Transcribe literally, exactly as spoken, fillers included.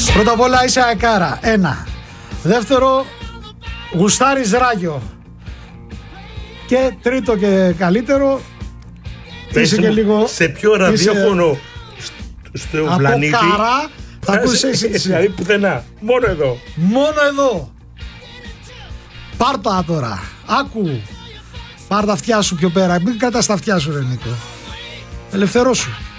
Πρώτα απ' όλα είσαι αεκάρα. Ένα. Δεύτερο, γουστάρεις ράγιο. Και τρίτο και καλύτερο, είσαι και λίγο. Σε ποιο ραδιόφωνο στο από πλανήτη. Καρά θα ακούσεις εσύ. Δηλαδή πουθενά. Μόνο εδώ. Μόνο εδώ. Πάρτα τώρα. Άκου. Πάρ' τα αυτιά σου πιο πέρα. Μην κρατάς τα αυτιά σου, ρε Νίκο. Ελευθερώσου.